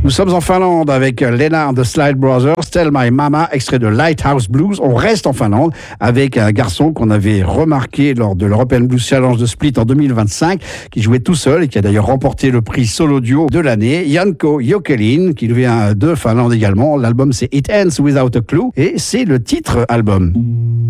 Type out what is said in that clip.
Nous sommes en Finlande avec Lena and the Slide Brothers, Tell My Mama, extrait de Lighthouse Blues. On reste en Finlande avec un garçon qu'on avait remarqué lors de l'European Blues Challenge de Split en 2025, qui jouait tout seul et qui a d'ailleurs remporté le prix solo duo de l'année, Janko Jokelin, qui vient de Finlande également. L'album c'est It Ends Without a Clue et c'est le titre album.